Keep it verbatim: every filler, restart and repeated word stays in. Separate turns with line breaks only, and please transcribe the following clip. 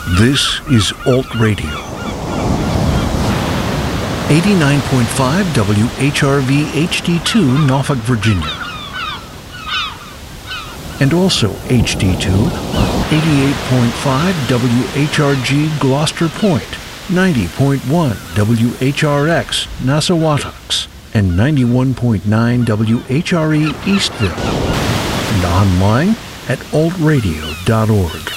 This is Alt Radio. eighty-nine point five W H R V H D two, Norfolk, Virginia. And also H D two on eighty-eight point five W H R G, Gloucester Point, ninety point one W H R X, Nassauatucks, and ninety-one point nine W H R E, Eastville. And online at alt radio dot org.